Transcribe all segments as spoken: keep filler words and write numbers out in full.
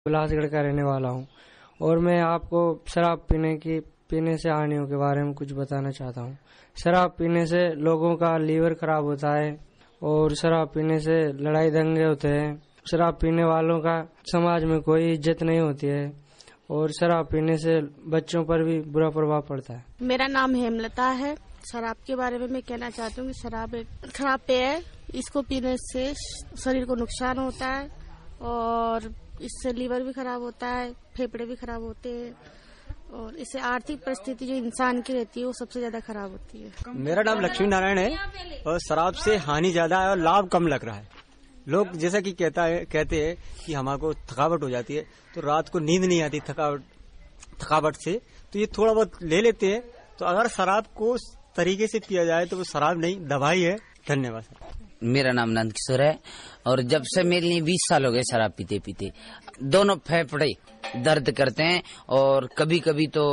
बिलासगढ़ का रहने वाला हूँ और मैं आपको शराब पीने की पीने से हानियों के बारे में कुछ बताना चाहता हूँ। शराब पीने से लोगों का लीवर खराब होता है और शराब पीने से लड़ाई दंगे होते हैं। शराब पीने वालों का समाज में कोई इज्जत नहीं होती है और शराब पीने से बच्चों पर भी बुरा प्रभाव पड़ता है। मेरा नाम हेमलता है। शराब के बारे में मैं कहना चाहती हूँ कि शराब एक खराब पेय है। इसको पीने से शरीर को नुकसान होता है और इससे लीवर भी खराब होता है, फेफड़े भी खराब होते हैं और इससे आर्थिक परिस्थिति जो इंसान की रहती है वो सबसे ज्यादा खराब होती है। मेरा नाम लक्ष्मी नारायण है और शराब से हानि ज्यादा है और लाभ कम लग रहा है। लोग जैसा कि कहता है कहते हैं कि हमारे थकावट हो जाती है तो रात को नींद नहीं आती थकावट थकावट से, तो ये थोड़ा बहुत ले लेते हैं। तो अगर शराब को उस तरीके से पिया जाए तो वो शराब नहीं दवाई है। धन्यवाद। मेरा नाम नंद किशोर है और जब से मेरे लिए बीस साल हो गए शराब पीते पीते दोनों फेफड़े दर्द करते हैं और कभी कभी तो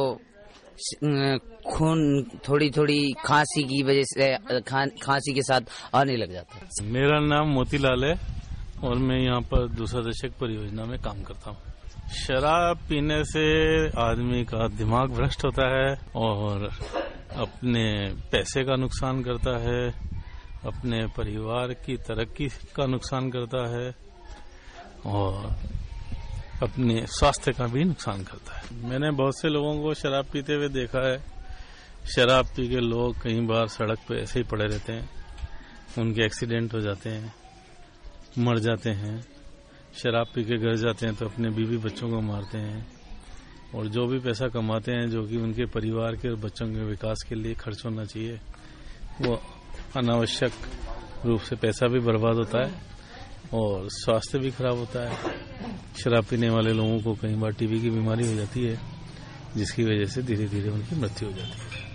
खून थोड़ी थोड़ी खांसी की वजह से खा, खांसी के साथ आने लग जाता है। मेरा नाम मोतीलाल है और मैं यहाँ पर दूसरा दशक परियोजना में काम करता हूँ। शराब पीने से आदमी का दिमाग भ्रष्ट होता है और अपने पैसे का नुकसान करता है, अपने परिवार की तरक्की का नुकसान करता है और अपने स्वास्थ्य का भी नुकसान करता है। मैंने बहुत से लोगों को शराब पीते हुए देखा है। शराब पी के लोग कई बार सड़क पे ऐसे ही पड़े रहते हैं, उनके एक्सीडेंट हो जाते हैं, मर जाते हैं। शराब पी के घर जाते हैं तो अपने बीवी बच्चों को मारते हैं और जो भी पैसा कमाते हैं जो कि उनके परिवार के और बच्चों के विकास के लिए खर्च होना चाहिए वो अनावश्यक रूप से पैसा भी बर्बाद होता है और स्वास्थ्य भी खराब होता है। शराब पीने वाले लोगों को कई बार टीबी की बीमारी हो जाती है जिसकी वजह से धीरे धीरे उनकी मृत्यु हो जाती है।